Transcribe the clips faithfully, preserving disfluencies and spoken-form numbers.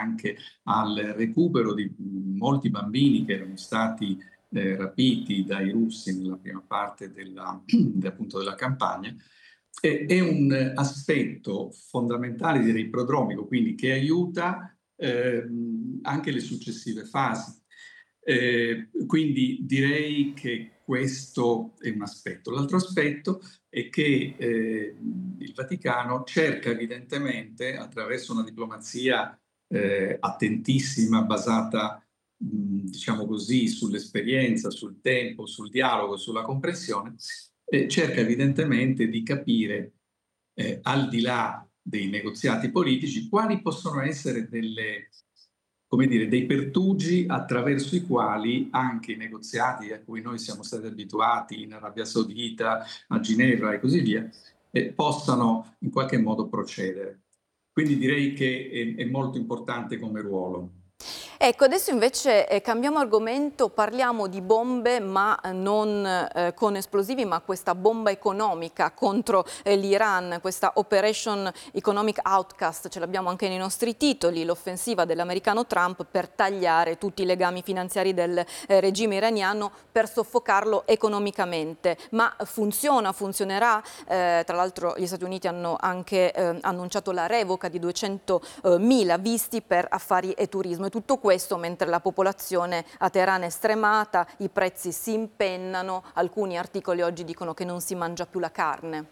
anche al recupero di molti bambini che erano stati eh, rapiti dai russi nella prima parte della, appunto, della campagna. È, è un aspetto fondamentale, direi prodromico, quindi che aiuta eh, anche le successive fasi. Eh, quindi direi che questo è un aspetto. L'altro aspetto è che eh, il Vaticano cerca evidentemente, attraverso una diplomazia eh, attentissima, basata mh, diciamo così, sull'esperienza, sul tempo, sul dialogo, sulla comprensione, eh, cerca evidentemente di capire, eh, al di là dei negoziati politici, quali possono essere delle, come dire, dei pertugi attraverso i quali anche i negoziati a cui noi siamo stati abituati in Arabia Saudita, a Ginevra e così via, eh, possano in qualche modo procedere. Quindi direi che è, è molto importante come ruolo. Ecco, adesso invece eh, cambiamo argomento, parliamo di bombe ma non eh, con esplosivi, ma questa bomba economica contro eh, l'Iran, questa Operation Economic Outcast, ce l'abbiamo anche nei nostri titoli, l'offensiva dell'americano Trump per tagliare tutti i legami finanziari del eh, regime iraniano, per soffocarlo economicamente. Ma funziona, funzionerà? Eh, tra l'altro gli Stati Uniti hanno anche eh, annunciato la revoca di duecentomila visti per affari e turismo, e tutto questo Questo mentre la popolazione a Teheran è stremata, i prezzi si impennano, alcuni articoli oggi dicono che non si mangia più la carne.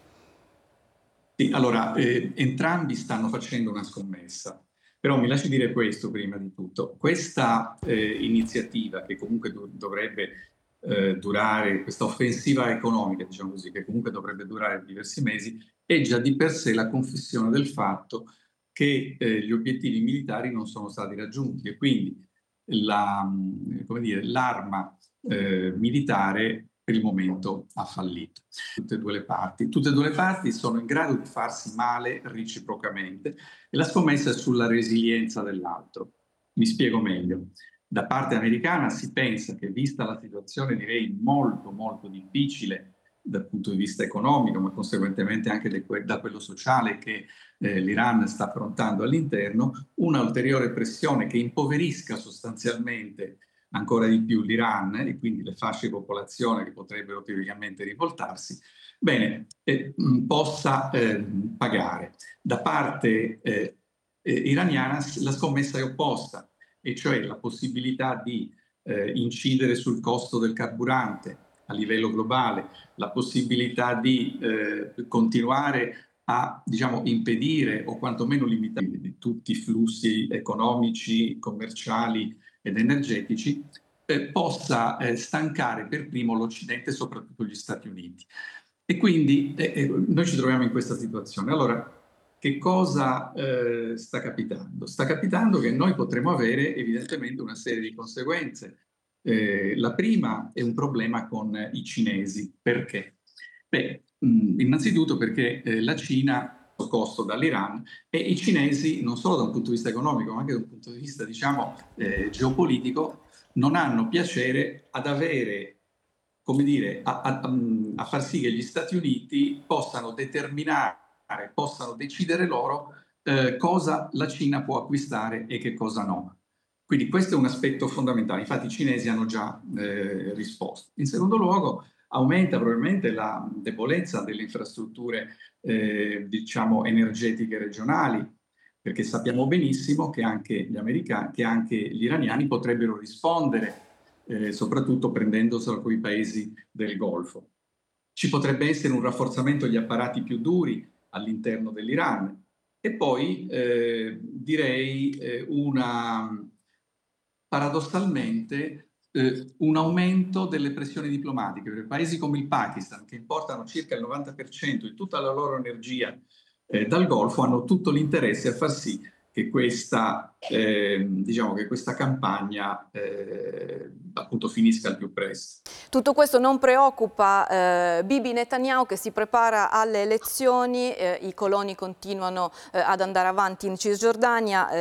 Sì, allora, eh, entrambi stanno facendo una scommessa, però mi lasci dire questo prima di tutto. Questa eh, iniziativa, che comunque do- dovrebbe eh, durare, questa offensiva economica, diciamo così, che comunque dovrebbe durare diversi mesi, è già di per sé la confessione del fatto che eh, gli obiettivi militari non sono stati raggiunti e quindi la, mh, come dire, l'arma eh, militare per il momento ha fallito. Tutte e due le parti. Tutte e due le parti sono in grado di farsi male reciprocamente e la scommessa è sulla resilienza dell'altro. Mi spiego meglio. Da parte americana si pensa che, vista la situazione direi molto molto difficile dal punto di vista economico, ma conseguentemente anche da quello sociale che eh, l'Iran sta affrontando all'interno, una ulteriore pressione che impoverisca sostanzialmente ancora di più l'Iran e quindi le fasce di popolazione che potrebbero teoricamente rivoltarsi, bene, eh, possa eh, pagare. Da parte eh, eh, iraniana la scommessa è opposta, e cioè la possibilità di eh, incidere sul costo del carburante a livello globale, la possibilità di eh, continuare a, diciamo, impedire o quantomeno limitare tutti i flussi economici, commerciali ed energetici, eh, possa eh, stancare per primo l'Occidente e soprattutto gli Stati Uniti. E quindi eh, eh, noi ci troviamo in questa situazione. Allora, che cosa eh, sta capitando? Sta capitando che noi potremo avere evidentemente una serie di conseguenze. Eh, la prima è un problema con i cinesi. Perché? Beh, mh, innanzitutto perché eh, la Cina costo dall'Iran e i cinesi, non solo da un punto di vista economico, ma anche da un punto di vista, diciamo, eh, geopolitico, non hanno piacere ad avere, come dire, a, a, a far sì che gli Stati Uniti possano determinare, possano decidere loro eh, cosa la Cina può acquistare e che cosa no. Quindi questo è un aspetto fondamentale, infatti i cinesi hanno già eh, risposto. In secondo luogo, aumenta probabilmente la debolezza delle infrastrutture eh, diciamo energetiche regionali, perché sappiamo benissimo che anche gli americani, che anche gli iraniani potrebbero rispondere, eh, soprattutto prendendoselo con i paesi del Golfo. Ci potrebbe essere un rafforzamento degli apparati più duri all'interno dell'Iran e poi eh, direi eh, una paradossalmente eh, un aumento delle pressioni diplomatiche, perché paesi come il Pakistan, che importano circa il novanta per cento di tutta la loro energia eh, dal Golfo, hanno tutto l'interesse a far sì che questa, eh, diciamo che questa campagna eh, appunto finisca al più presto. Tutto questo non preoccupa eh, Bibi Netanyahu, che si prepara alle elezioni, eh, i coloni continuano eh, ad andare avanti in Cisgiordania. Eh,